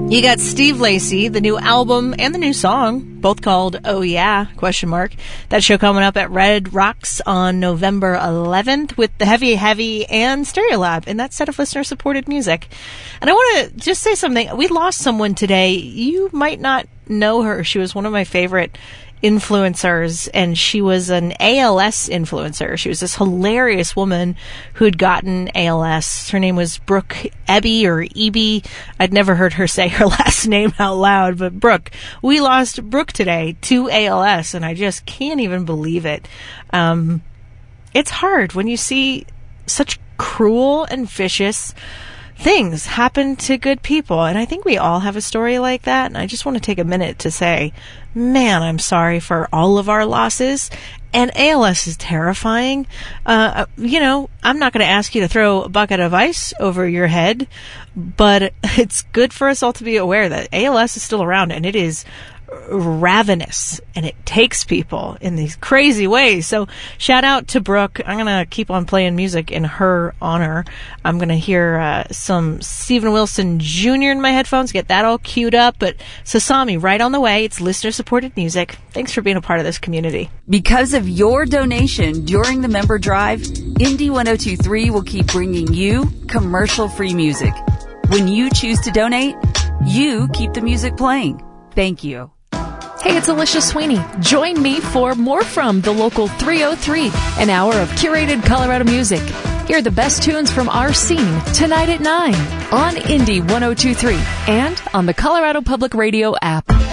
You got Steve Lacy, the new album and the new song, both called Oh Yeah, ? That show coming up at Red Rocks on November 11th with the Heavy Heavy and Stereolab in that set of listener-supported music. And I want to just say something. We lost someone today. You might not know her. She was one of my favorite influencers, and she was an ALS influencer. She was this hilarious woman who'd gotten ALS. Her name was Brooke Eby or Eby. I'd never heard her say her last name out loud, but Brooke. We lost Brooke today to ALS, and I just can't even believe it. It's hard when you see such cruel and vicious things happen to good people, and I think we all have a story like that, and I just want to take a minute to say, man, I'm sorry for all of our losses, and ALS is terrifying. I'm not going to ask you to throw a bucket of ice over your head, but it's good for us all to be aware that ALS is still around, and it is ravenous, and it takes people in these crazy ways. So shout out to Brooke. I'm going to keep on playing music in her honor. I'm going to hear some Steven Wilson Jr. in my headphones, get that all queued up. But Sasami, right on the way. It's listener-supported music. Thanks for being a part of this community. Because of your donation during the member drive, Indie 102.3 will keep bringing you commercial-free music. When you choose to donate, you keep the music playing. Thank you. Hey, it's Alicia Sweeney. Join me for More From the Local 303, an hour of curated Colorado music. Hear the best tunes from our scene tonight at 9 on Indie 102.3 and on the Colorado Public Radio app.